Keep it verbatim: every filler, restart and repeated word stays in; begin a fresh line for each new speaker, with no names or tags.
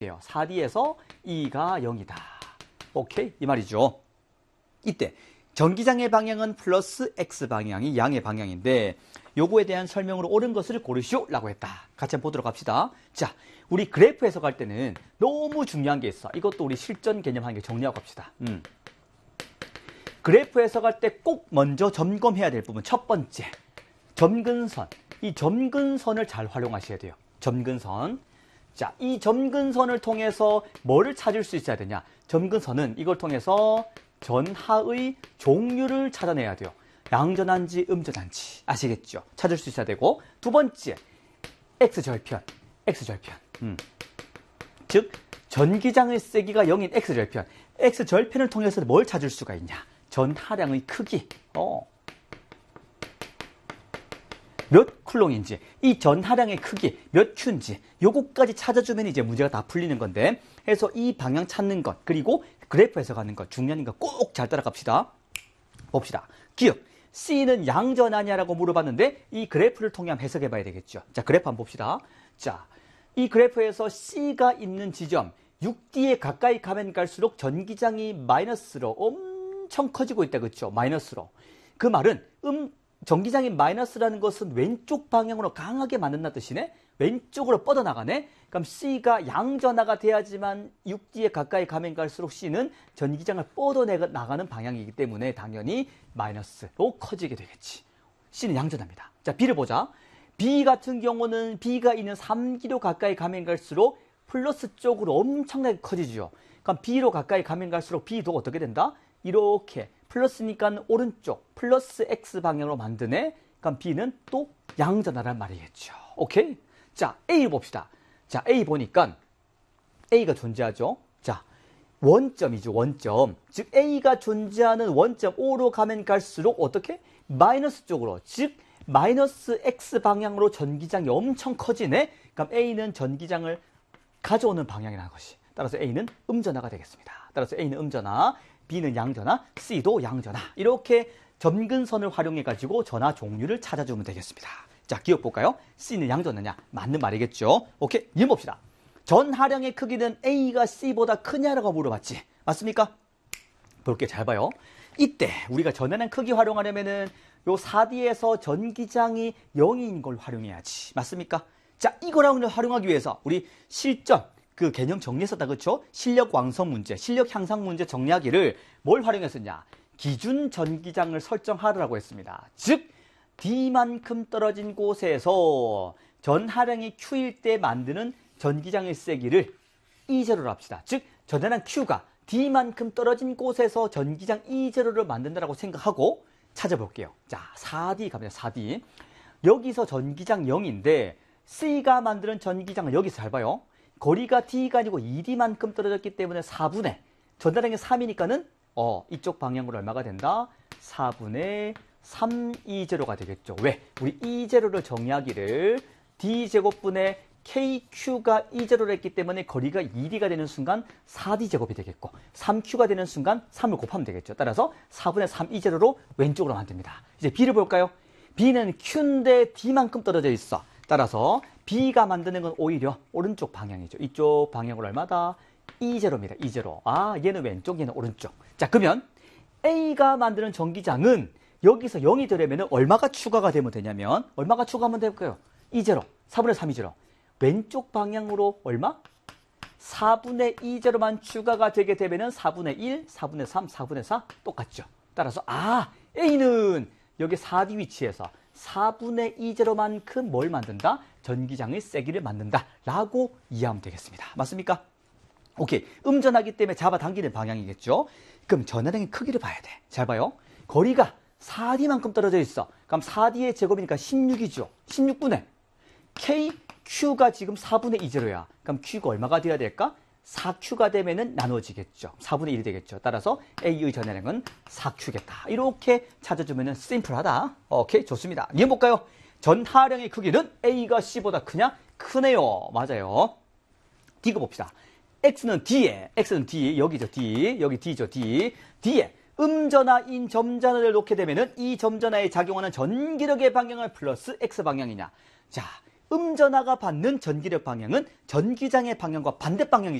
사 디에서 E가 영이다. 오케이? 이 말이죠. 이때 전기장의 방향은 플러스 X 방향이 양의 방향인데 요거에 대한 설명으로 옳은 것을 고르시오 라고 했다. 같이 한번 보도록 합시다. 자, 우리 그래프 해석할 때는 너무 중요한 게 있어. 이것도 우리 실전 개념 한 개 정리하고 갑시다. 음. 그래프 해석할 때 꼭 먼저 점검해야 될 부분 첫 번째, 점근선. 이 점근선을 잘 활용하셔야 돼요. 점근선. 자, 이 점근선을 통해서 뭐를 찾을 수 있어야 되냐? 점근선은 이걸 통해서 전하의 종류를 찾아내야 돼요. 양전한지 음전한지 아시겠죠? 찾을 수 있어야 되고, 두 번째 X절편, X절편. 음. 즉 전기장의 세기가 영인 X절편. X절편을 통해서 뭘 찾을 수가 있냐? 전하량의 크기. 어. 몇 쿨롱인지, 이 전하량의 크기 몇 큐인지 요거까지 찾아주면 이제 문제가 다 풀리는 건데, 해서 이 방향 찾는 것, 그리고 그래프 해석하는 것 중요한 거 꼭 잘 따라갑시다. 봅시다. 기억. C는 양전하냐라고 물어봤는데 이 그래프를 통해 한번 해석해 봐야 되겠죠. 자, 그래프 한번 봅시다. 자, 이 그래프에서 C가 있는 지점 육 디에 가까이 가면 갈수록 전기장이 마이너스로 엄청 커지고 있다. 그렇죠? 마이너스로. 그 말은 음 전기장이 마이너스라는 것은 왼쪽 방향으로 강하게 맞는다는 뜻이네. 왼쪽으로 뻗어나가네. 그럼 C가 양전하가 돼야지만 육 디에 가까이 가면 갈수록 C는 전기장을 뻗어나가는 방향이기 때문에 당연히 마이너스로 커지게 되겠지. C는 양전합니다. 자, B를 보자. B 같은 경우는 B가 있는 삼 기로 가까이 가면 갈수록 플러스 쪽으로 엄청나게 커지죠. 그럼 B로 가까이 가면 갈수록 B도 어떻게 된다? 이렇게 플러스니까 오른쪽 플러스 X 방향으로 만드네. 그럼 B는 또 양전하란 말이겠죠. 오케이? 자, A 봅시다. 자, A 보니까 A가 존재하죠. 자, 원점이죠. 원점. 즉 A가 존재하는 원점 O로 가면 갈수록 어떻게? 마이너스 쪽으로. 즉 마이너스 X 방향으로 전기장이 엄청 커지네. 그럼 A는 전기장을 가져오는 방향이라는 것이. 따라서 A는 음전하가 되겠습니다. 따라서 A는 음전하, B는 양전하, C도 양전하. 이렇게 점근선을 활용해가지고 전하 종류를 찾아주면 되겠습니다. 자, 기억 볼까요? C는 양전하냐? 맞는 말이겠죠. 오케이, 이어 봅시다. 전하량의 크기는 A가 C보다 크냐라고 물어봤지. 맞습니까? 볼게 잘 봐요. 이때 우리가 전하량 크기 활용하려면은 요 사 디에서 전기장이 영인 걸 활용해야지. 맞습니까? 자, 이걸 활용하기 위해서 우리 실전 그 개념 정리했었다. 그렇죠? 실력 완성 문제, 실력 향상 문제 정리하기를 뭘 활용했었냐? 기준 전기장을 설정하라고 했습니다. 즉 D만큼 떨어진 곳에서 전하량이 Q일 때 만드는 전기장의 세기를 이 제로로 합시다. 즉 전하량 Q가 D만큼 떨어진 곳에서 전기장 이 제로를 만든다고 생각하고 찾아볼게요. 자, 사 디 갑니다. 사 디. 여기서 전기장 영인데 C가 만드는 전기장은 여기서 잘 봐요. 거리가 D가 아니고 이 디만큼 떨어졌기 때문에 사분의 전하량이 삼이니까는 어, 이쪽 방향으로 얼마가 된다? 사분의 삼 이 제로가 되겠죠. 왜? 우리 이 제로를 정의하기를 D제곱분의 케이큐가 이 제로를 했기 때문에 거리가 이 디가 되는 순간 사 디 제곱이 되겠고 삼 큐가 되는 순간 삼을 곱하면 되겠죠. 따라서 사분의 삼 이 제로로 왼쪽으로 만듭니다. 이제 B를 볼까요? B는 Q인데 D만큼 떨어져 있어. 따라서 B가 만드는 건 오히려 오른쪽 방향이죠. 이쪽 방향으로 얼마다? 이 제로입니다. 이 제로. 아, 얘는 왼쪽, 얘는 오른쪽. 자, 그러면 A가 만드는 전기장은 여기서 영이 되려면 얼마가 추가가 되면 되냐면 얼마가 추가하면 될까요? 이 제로. 사분의 삼 이 제로. 왼쪽 방향으로 얼마? 사분의 이 제로만 추가가 되게 되면 사분의 일, 사분의 삼, 사분의 사 똑같죠. 따라서 아, A는 여기 사 디 위치에서 사분의 이 제로만큼 뭘 만든다? 전기장의 세기를 만든다 라고 이해하면 되겠습니다. 맞습니까? 오케이. 음전하기 때문에 잡아당기는 방향이겠죠. 그럼 전하량의 크기를 봐야 돼. 잘 봐요. 거리가 사 디만큼 떨어져 있어. 그럼 사 디의 제곱이니까 십육이죠. 십육분의 K, Q가 지금 사분의 이 제로야. 그럼 Q가 얼마가 돼야 될까? 사 큐가 되면은 나눠지겠죠. 사분의 일이 되겠죠. 따라서 A의 전하량은 사 큐겠다. 이렇게 찾아주면은 심플하다. 오케이, 좋습니다. 이어 볼까요? 전하량의 크기는 A가 C보다 크냐? 크네요. 맞아요. D가 봅시다. X는 D에, X는 D, 여기죠. D, 여기 D죠. D. D에 음전하인 점전하를 놓게 되면은 이 점전하에 작용하는 전기력의 방향을 플러스 X 방향이냐. 자, 음전하가 받는 전기력 방향은 전기장의 방향과 반대 방향이죠.